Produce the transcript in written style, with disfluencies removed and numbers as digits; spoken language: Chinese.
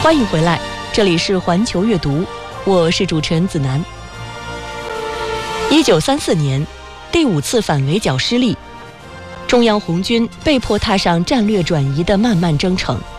欢迎回来，这里是环球阅读，我是主持人子楠。1934年，第5次反围剿失利，中央红军被迫踏上战略转移的漫漫征程。